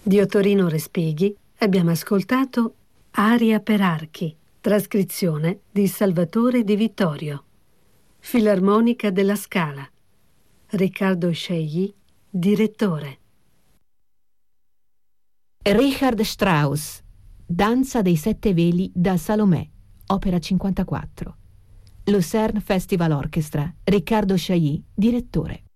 Di Ottorino Respighi abbiamo ascoltato Aria per archi, trascrizione di Salvatore Di Vittorio. Filarmonica della Scala. Riccardo Scegli, direttore. Richard Strauss, Danza dei sette veli da Salomè, opera 54. Lucerne Festival Orchestra, Riccardo Chailly, direttore.